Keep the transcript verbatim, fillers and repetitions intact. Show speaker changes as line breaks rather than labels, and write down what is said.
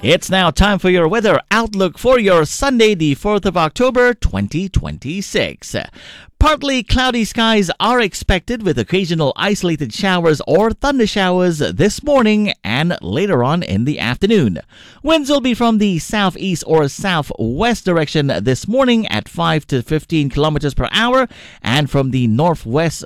It's now time for your weather outlook for your Sunday, the fourth of October, twenty twenty-six. Partly cloudy skies are expected with occasional isolated showers or thunder showers this morning and later on in the afternoon. Winds will be from the southeast or southwest direction this morning at five to fifteen kilometers per hour and from the northwest